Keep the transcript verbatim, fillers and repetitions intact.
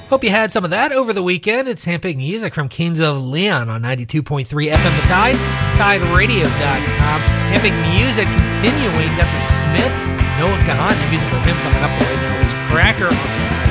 Hope you had some of that over the weekend. It's Handpicked Music from Kings of Leon on ninety-two point three F M The Tide, tide radio dot com. Handpicked Music continuing. Got the Smiths, Noah Kahan, new music from him coming up right now. It's Cracker on the